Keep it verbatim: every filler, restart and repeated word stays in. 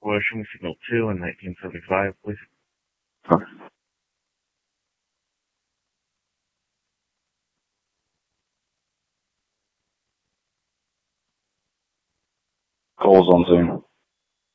Ecuador, show me signal two in nineteen seventy-five, please. Okay. Calls on Zoom.